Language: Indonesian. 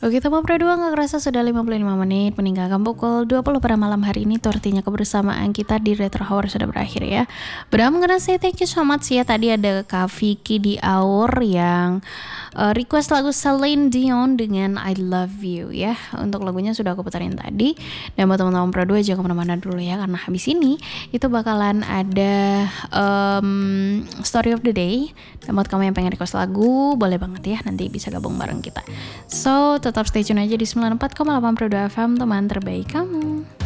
Oke, teman Pro 2 gak kerasa sudah 55 menit meninggalkan pukul 20 pada malam hari ini. Itu artinya kebersamaan kita di Retro Hour sudah berakhir ya. Bram gonna say thank you so much ya. Tadi ada Kak Vicky di Hour yang request lagu Celine Dion dengan I Love You ya. Untuk lagunya sudah aku putarin tadi. Dan buat teman-teman Pro 2 jangan kemana-mana dulu ya, karena habis ini itu bakalan ada Story of the Day. Dan buat kamu yang pengen request lagu, boleh banget ya, nanti bisa gabung bareng kita. So, tetap stay tune aja di 94,8 Pro 2 FM, teman terbaik kamu.